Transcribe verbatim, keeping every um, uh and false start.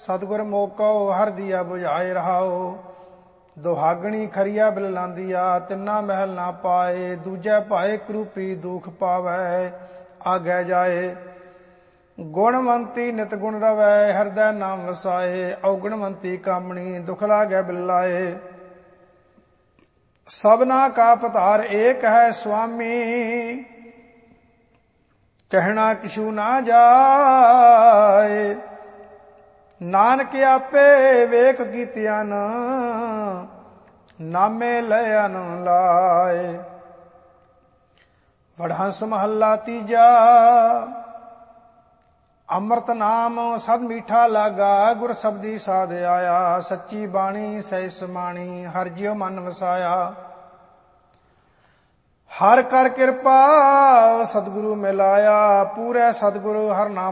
सतगुर मोको हर दिया बुझाए रहाओ। दुहागणी खरिया बिल लांदिया तिन्ना महल ना पाए। दूजे भाए करूपी दुख पावै आगे जाए। गुणवंती नित गुण रवै हृदय नाम वसाए। अवगुणवंती कामणी दुख लागे बिलाए। सबना का पधार एक है स्वामी कहना किशु ना जाए। नानक आपे वेख कीतियान नामे लयन लाए। वडहंस महला तीजा अमृत नाम सद मीठा लागा। गुर शब्दी साध आया सच्ची बाणी सही समाणी हर जियो मन वसाया। हर कर कृपा सतगुरु मिलाया पूरे सतगुरु हर नाम